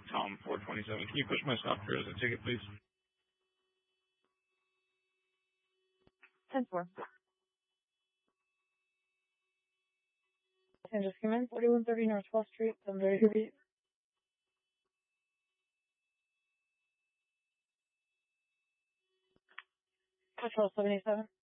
Tom 427. Can you push my stop here as a ticket, please? 10-4. Just come in, 4130 North 12th Street, Sunbury, Kirby. Control 77.